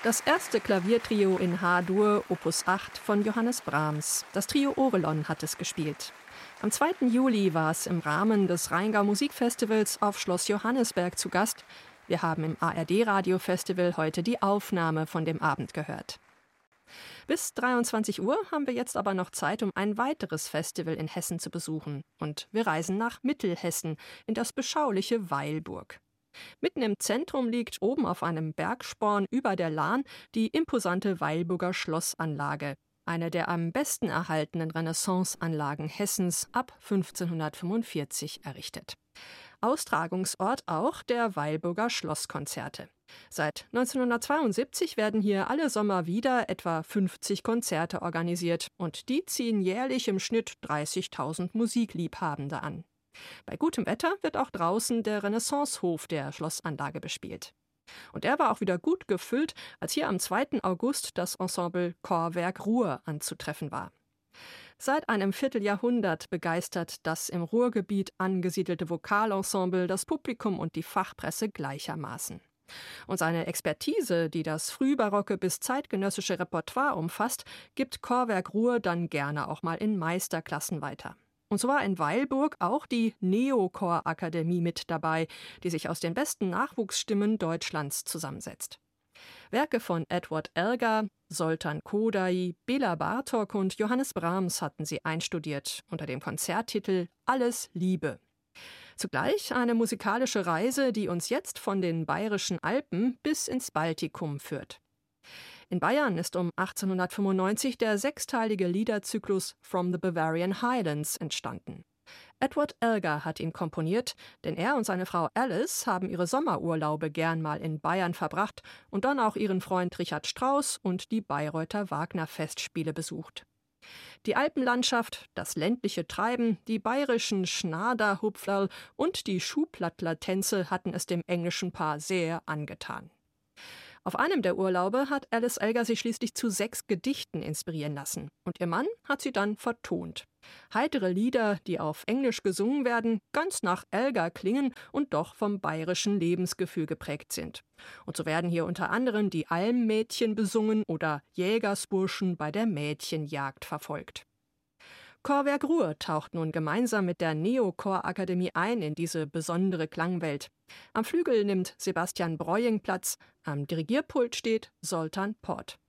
Das erste Klaviertrio in H-Dur, Opus 8 von Johannes Brahms. Das Trio Orelon hat es gespielt. Am 2. Juli war es im Rahmen des Rheingau Musikfestivals auf Schloss Johannisberg zu Gast. Wir haben im ARD-Radio-Festival heute die Aufnahme von dem Abend gehört. Bis 23 Uhr haben wir jetzt aber noch Zeit, um ein weiteres Festival in Hessen zu besuchen. Und wir reisen nach Mittelhessen, in das beschauliche Weilburg. Mitten im Zentrum liegt oben auf einem Bergsporn über der Lahn die imposante Weilburger Schlossanlage, eine der am besten erhaltenen Renaissanceanlagen Hessens ab 1545 errichtet. Austragungsort auch der Weilburger Schlosskonzerte. Seit 1972 werden hier alle Sommer wieder etwa 50 Konzerte organisiert und die ziehen jährlich im Schnitt 30.000 Musikliebhabende an. Bei gutem Wetter wird auch draußen der Renaissancehof der Schlossanlage bespielt. Und er war auch wieder gut gefüllt, als hier am 2. August das Ensemble Chorwerk Ruhr anzutreffen war. Seit einem Vierteljahrhundert begeistert das im Ruhrgebiet angesiedelte Vokalensemble das Publikum und die Fachpresse gleichermaßen. Und seine Expertise, die das frühbarocke bis zeitgenössische Repertoire umfasst, gibt Chorwerk Ruhr dann gerne auch mal in Meisterklassen weiter. Und so war in Weilburg auch die Neochor-Akademie mit dabei, die sich aus den besten Nachwuchsstimmen Deutschlands zusammensetzt. Werke von Edward Elgar, Zoltán Kodály, Béla Bartók und Johannes Brahms hatten sie einstudiert unter dem Konzerttitel Alles Liebe. Zugleich eine musikalische Reise, die uns jetzt von den Bayerischen Alpen bis ins Baltikum führt. In Bayern ist um 1895 der sechsteilige Liederzyklus From the Bavarian Highlands entstanden. Edward Elgar hat ihn komponiert, denn er und seine Frau Alice haben ihre Sommerurlaube gern mal in Bayern verbracht und dann auch ihren Freund Richard Strauss und die Bayreuther Wagner-Festspiele besucht. Die Alpenlandschaft, das ländliche Treiben, die bayerischen Schnaderhupflerl und die Schuhplattler-Tänze hatten es dem englischen Paar sehr angetan. Auf einem der Urlaube hat Alice Elgar sich schließlich zu 6 Gedichten inspirieren lassen. Und ihr Mann hat sie dann vertont. Heitere Lieder, die auf Englisch gesungen werden, ganz nach Elgar klingen und doch vom bayerischen Lebensgefühl geprägt sind. Und so werden hier unter anderem die Almmädchen besungen oder Jägersburschen bei der Mädchenjagd verfolgt. Chorwerk Ruhr taucht nun gemeinsam mit der Neochor-Akademie ein in diese besondere Klangwelt. Am Flügel nimmt Sebastian Breuing Platz, am Dirigierpult steht Zoltán Pott.